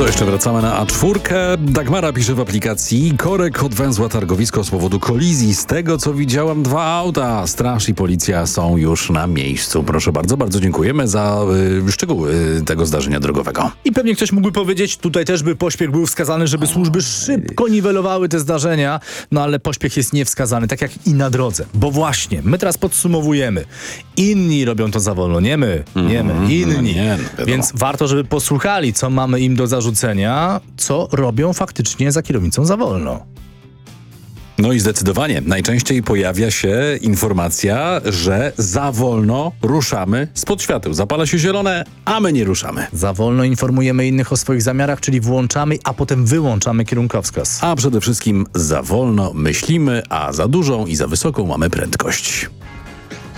To jeszcze wracamy na A4. Dagmara pisze w aplikacji: korek odwęzła targowisko z powodu kolizji. Z tego, co widziałam, 2 auta. Straż i policja są już na miejscu. Proszę bardzo, bardzo dziękujemy za szczegóły tego zdarzenia drogowego. I pewnie ktoś mógłby powiedzieć, tutaj też by pośpiech był wskazany, żeby służby szybko niwelowały te zdarzenia, no ale pośpiech jest niewskazany, tak jak i na drodze. Bo właśnie, my teraz podsumowujemy. Inni robią to za wolno, nie my, inni. Więc warto, żeby posłuchali, co mamy im do zarzucenia, co robią faktycznie za kierownicą za wolno. No i zdecydowanie najczęściej pojawia się informacja, że za wolno ruszamy spod świateł. Zapala się zielone, a my nie ruszamy. Za wolno informujemy innych o swoich zamiarach, czyli włączamy, a potem wyłączamy kierunkowskaz. A przede wszystkim za wolno myślimy, a za dużą i za wysoką mamy prędkość.